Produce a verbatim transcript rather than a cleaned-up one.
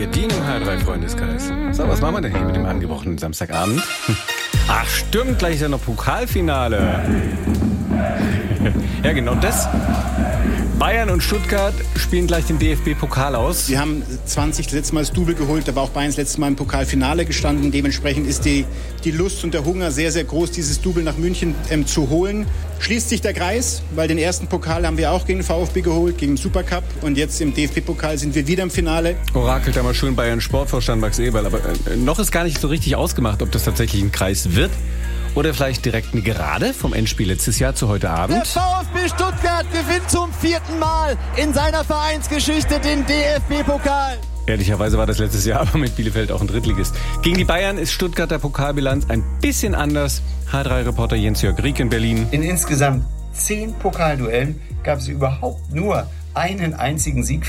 Die im H drei Freundeskreis. So, was machen wir denn hier mit dem angebrochenen Samstagabend? Ach stimmt, gleich ist ja noch Pokalfinale. Ja, genau das. Bayern und Stuttgart spielen gleich den D F B-Pokal aus. Sie haben zwanzig das letzte Mal das Double geholt, da war auch Bayern das letzte Mal im Pokalfinale gestanden. Dementsprechend ist die, die Lust und der Hunger sehr, sehr groß, dieses Double nach München ähm, zu holen. Schließt sich der Kreis, weil den ersten Pokal haben wir auch gegen den VfB geholt, gegen den Supercup. Und jetzt im D F B-Pokal sind wir wieder im Finale. Orakelt da mal schön Bayern Sportvorstand Max Eberl. Aber äh, noch ist gar nicht so richtig ausgemacht, ob das tatsächlich ein Kreis wird. Oder vielleicht direkt eine Gerade vom Endspiel letztes Jahr zu heute Abend. Der VfB Stuttgart gewinnt zum vierten Mal in seiner Vereinsgeschichte den D F B-Pokal. Ehrlicherweise war das letztes Jahr aber mit Bielefeld auch ein Drittligist. Gegen die Bayern ist Stuttgarter Pokalbilanz ein bisschen anders. H drei Reporter Jens-Jörg Rieck in Berlin. In insgesamt zehn Pokalduellen gab es überhaupt nur einen einzigen Sieg